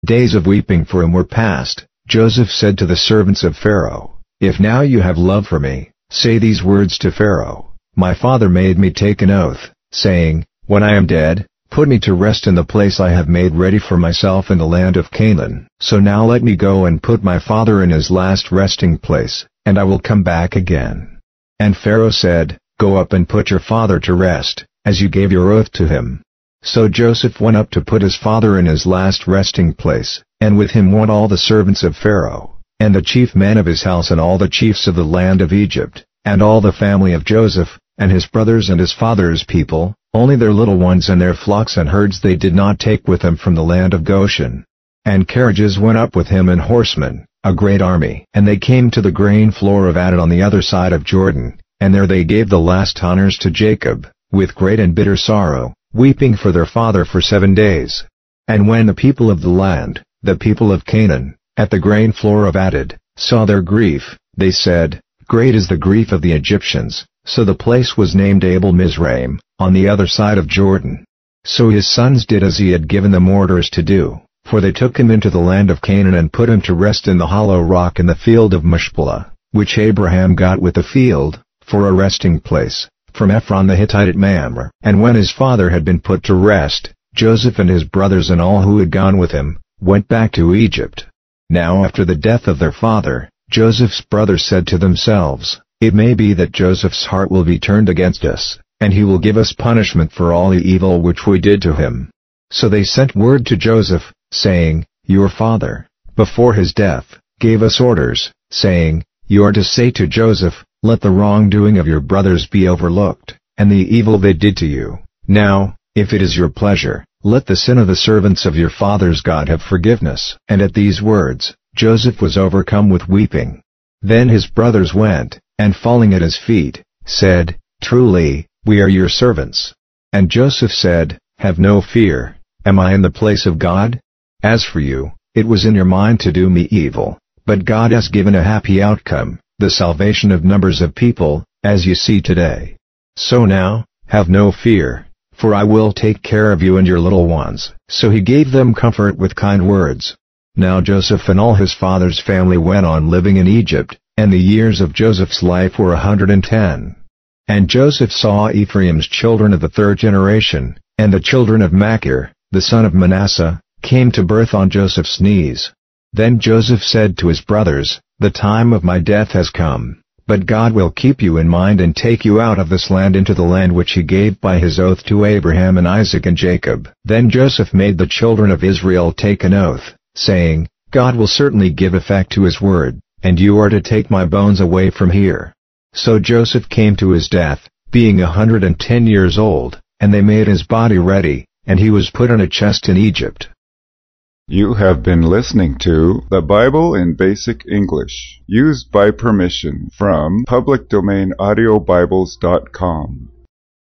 Days of weeping for him were past. Joseph said to the servants of Pharaoh, "If now you have love for me, say these words to Pharaoh. My father made me take an oath, saying, when I am dead, put me to rest in the place I have made ready for myself in the land of Canaan. So now let me go and put my father in his last resting place, and I will come back again." And Pharaoh said, "Go up and put your father to rest, as you gave your oath to him." So Joseph went up to put his father in his last resting place, and with him went all the servants of Pharaoh, and the chief men of his house and all the chiefs of the land of Egypt, and all the family of Joseph, and his brothers and his father's people. Only their little ones and their flocks and herds they did not take with them from the land of Goshen. And carriages went up with him and horsemen, a great army. And they came to the grain floor of Atad on the other side of Jordan, and there they gave the last honors to Jacob, with great and bitter sorrow, weeping for their father for 7 days. And when the people of the land, the people of Canaan, at the grain floor of Atad, saw their grief, they said, "Great is the grief of the Egyptians." So the place was named Abel Mizraim, on the other side of Jordan. So his sons did as he had given them orders to do, for they took him into the land of Canaan and put him to rest in the hollow rock in the field of Machpelah, which Abraham got with the field, for a resting place, from Ephron the Hittite at Mamre. And when his father had been put to rest, Joseph and his brothers and all who had gone with him, went back to Egypt. Now after the death of their father, Joseph's brothers said to themselves, "It may be that Joseph's heart will be turned against us, and he will give us punishment for all the evil which we did to him." So they sent word to Joseph, saying, "Your father, before his death, gave us orders, saying, you are to say to Joseph, let the wrongdoing of your brothers be overlooked, and the evil they did to you. Now, if it is your pleasure, let the sin of the servants of your father's God have forgiveness." And at these words, Joseph was overcome with weeping. Then his brothers went, and falling at his feet, said, "Truly, we are your servants." And Joseph said, "Have no fear. Am I in the place of God? As for you, it was in your mind to do me evil, but God has given a happy outcome, the salvation of numbers of people, as you see today. So now, have no fear, for I will take care of you and your little ones." So he gave them comfort with kind words. Now Joseph and all his father's family went on living in Egypt, and the years of Joseph's life were 110. And Joseph saw Ephraim's children of the 3rd generation, and the children of Machir, the son of Manasseh, came to birth on Joseph's knees. Then Joseph said to his brothers, "The time of my death has come, but God will keep you in mind and take you out of this land into the land which he gave by his oath to Abraham and Isaac and Jacob." Then Joseph made the children of Israel take an oath, saying, "God will certainly give effect to his word, and you are to take my bones away from here." So Joseph came to his death, being 110 years old, and they made his body ready, and he was put in a chest in Egypt. You have been listening to The Bible in Basic English, used by permission from publicdomainaudiobibles.com.